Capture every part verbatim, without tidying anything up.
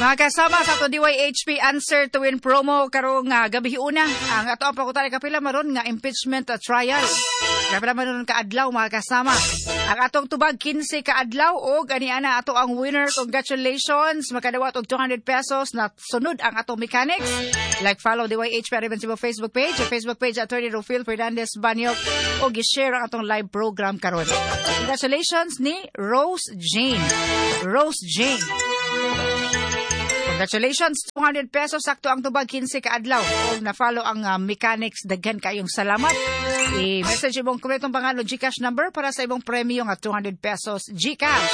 Mga kasama sa ato D Y H P Answer to Win promo karong uh, gabi una. Ang ato ang pakutari kapila maron nga impeachment uh, trial. Kapila maron ka adlaw mga kasama. Ang atong tubag fifteen ka adlaw o gani ana ato ang winner. Congratulations. Makadawat og two hundred pesos na sunod ang atong mechanics. Like follow D Y H P Ariban Cebu Facebook page. Ang Facebook page Attorney Rufil Fernandez Banyok o gi-share ang atong live program karon. Congratulations ni Rose Jane. Rose Jane. Congratulations, two hundred pesos sakto ang tubag fifteen ka adlaw. Kung na-follow ang uh, mechanics, daghan kayong salamat. I-message imong kompletong pangalan GCash number para sa ibong premyo nga two hundred pesos GCash.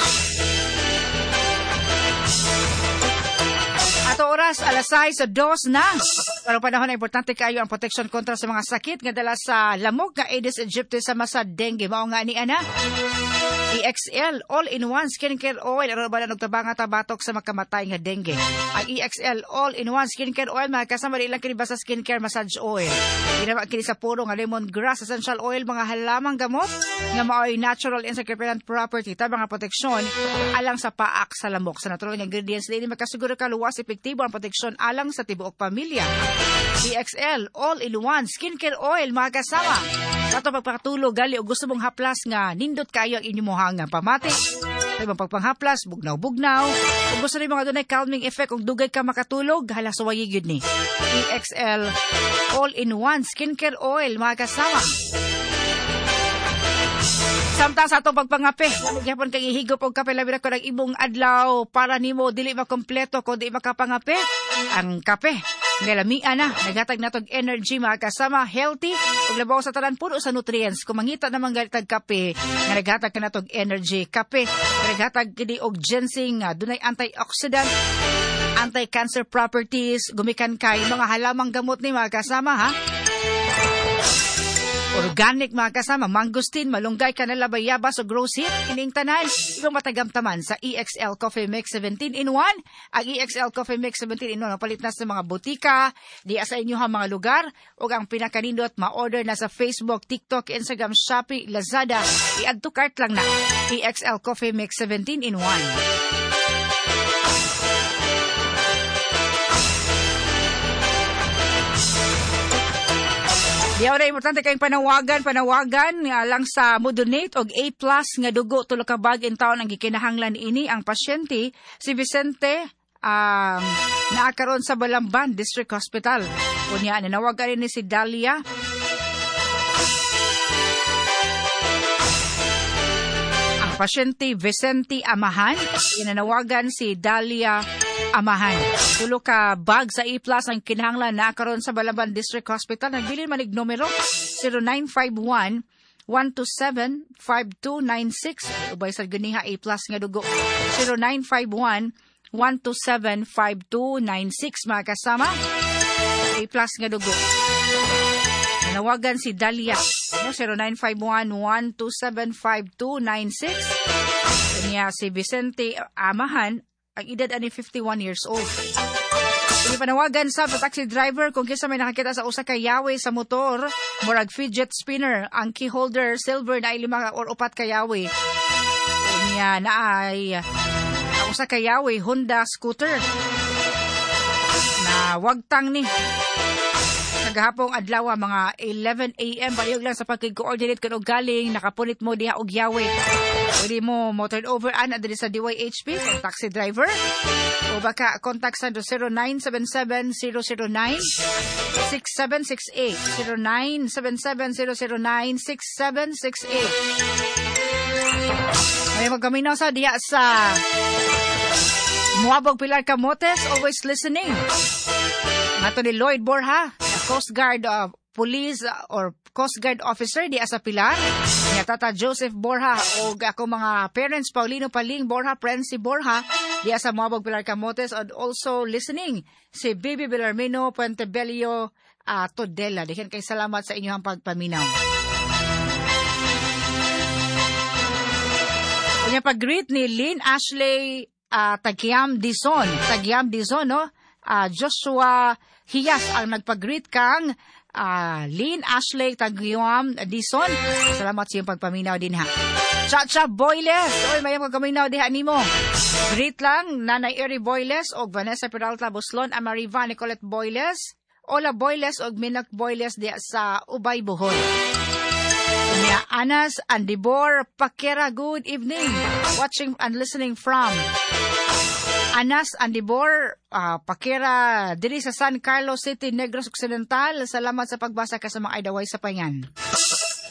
Ato oras, alas sais sa dos na. Karong panahon na importante kayo ang protection kontra sa mga sakit nga dala sa lamok nga Aedes aegypti sama sa dengue. Mao nga ni ana. E X L All-in-One Skincare Oil aron ba og tabang nga tabatok sa makamatay nga dengue. Ang E X L All-in-One Skincare Oil mga kasama di lang kini basta skincare massage oil. Ginawa kini sa puro nga lemongrass essential oil mga halamang gamot nga mao'y natural and repellent property tabang nga proteksyon alang sa paak sa lamok. Sa natural nga ingredients dili makasiguro ka luwas epektibo ang proteksyon alang sa tibuok pamilya. E X L All-in-One Skincare Oil mga kasama. Ato pagpakatulog gali og gusto mong haplas nga nindot kayo ang inyong nga pamati. Ay pagpanghaplas, bugnaw-bugnaw. Kung gusto rin mga dunay calming effect, kung dugay ka makatulog, hala suwayi yun ni. E X L All-in-One Skincare Oil, mga kasama. Samtang sa atong pagpangape, nagyapon kang ihigop og kape labi na ko ng ibong adlaw para nimo dili makompleto kung di makapangape. Ang kape, ngalamian na, naghatag natog energy mga kasama, healthy, ug labaw sa tanan puno sa nutrients. Kung mangita naman galitag kape, nga naghatag ka natog energy. Kape, naghatag kini og ginseng, uh, dunay antioxidant, anti-cancer properties, gumikan kay mga halamang gamot ni mga kasama ha. Organic mga kasama, mangustin, malunggay, kanela, bayabas o rose hip, ining tanan, ibang matagamtaman sa E X L Coffee Mix seventeen in one. Ang E X L Coffee Mix seventeen in one, mapalit na sa mga butika, di sa inyo ha mga lugar, o ang pinakanindot, ma-order na sa Facebook, TikTok, Instagram, Shopee, Lazada, i-add to cart lang na, E X L Coffee Mix seventeen in one. Diyaw na importante kayong panawagan, panawagan nga lang sa mo-donate og A plus nga dugo tulo ka bag in taon ang gikinahanglan ini ang pasyente si Vicente um, naakaron sa Balamban District Hospital. Unya nanawagan ni si Dalia ang pasyente Vicente Amahan, inanawagan si Dalia Amahan. Tulo ka bag sa A plus ang kinahanglan na karon sa Balaban District Hospital. Nagbilin manig numero zero nine five one, one two seven, five two nine six. Ubay sa ganiha A plus nga dugo. zero nine five one, one two seven, five two nine six mga kasama. A plus nga dugo. Nanawagan si Dalia. zero nine five one, one two seven, five two nine six. Kanya si Vicente Amahan. Ang edad ani fifty-one years old. Ini panawagan sa taxi driver kung kisa may nakakita sa usa ka yawe sa motor, murag fidget spinner, ang key holder silver na ay lima or upat ka yawe. Unya na ay ang usa ka yawe Honda scooter. Na wagtang ni kagahapong adlaw mga eleven a m bayog lang sa pagkig-coordinate kun og galing nakapunit mo diha og yawe. Pwede mo mo turn over ana diri sa D Y H P sa taxi driver o baka contact sa zero nine seven seven, zero zero nine, six seven six eight zero nine seven seven, zero zero nine, six seven six eight. May magkaminaw sa diha sa Muabog Pilar Camotes, always listening. Ato ni Lloyd Borja, Coast Guard uh, Police uh, or Coast Guard Officer di sa Pilar. Nga Tata Joseph Borja o ako mga parents Paulino Paling Borja, Prensi Borja di sa Muabog Pilar Camotes, and also listening si Baby Belarmino Puentebello uh, Todela. Diyan kay salamat sa inyong pagpaminaw. Kanya pag-greet ni Lynn Ashley uh, Tagiam Dizon. Tagiam Dizon, no? Uh, Joshua Hiyas ang nagpag-greet kang uh, Lynn Ashley Tagyuam Dison. Salamat sa iyong pagpaminaw din ha. Chacha Boyles, oy mayang pagpaminaw diha nimo. Greet lang Nanay Eri Boyles og Vanessa Peralta Buslon, Amariva Nicolette Boyles, Ola Boyles og Minak Boyles diha sa Ubay Bohol. Unya Anas Andibor Pakera, good evening. Watching and listening from Anas Andibor uh, Pakera diri sa San Carlos City, Negros Occidental. Salamat sa pagbasa ka sa mga idaway sa payan.